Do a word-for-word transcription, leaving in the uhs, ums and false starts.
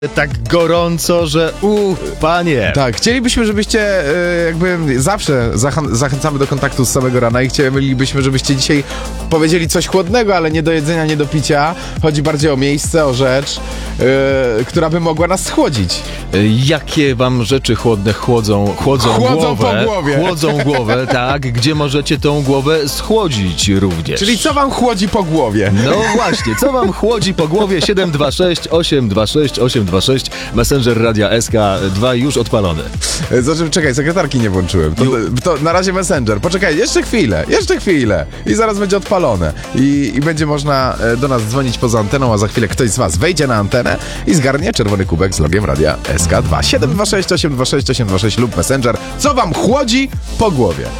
Tak gorąco, że u, panie. Tak, chcielibyśmy, żebyście y, jakby zawsze zachę- zachęcamy do kontaktu z samego rana i chcielibyśmy, żebyście dzisiaj powiedzieli coś chłodnego, ale nie do jedzenia, nie do picia. Chodzi bardziej o miejsce, o rzecz, y, która by mogła nas schłodzić. Jakie wam rzeczy chłodne chłodzą, chłodzą, Chłodzą głowę? po głowie. Chłodzą głowę, tak. Gdzie możecie tą głowę schłodzić również. Czyli co wam chłodzi po głowie? No właśnie, co wam chłodzi po głowie? siedem dwa sześć osiem dwa sześć osiem dwa sześć, Messenger Radia S K dwa już odpalony. Znaczy, czekaj, sekretarki nie włączyłem. To, to na razie Messenger. Poczekaj, jeszcze chwilę, jeszcze chwilę. I zaraz będzie odpalone. I, i będzie można do nas dzwonić poza anteną, a za chwilę ktoś z was wejdzie na antenę i zgarnie czerwony kubek z logiem Radia S K dwa. siedem dwa sześć osiem dwa sześć osiem dwa sześć lub Messenger. Co wam chłodzi po głowie?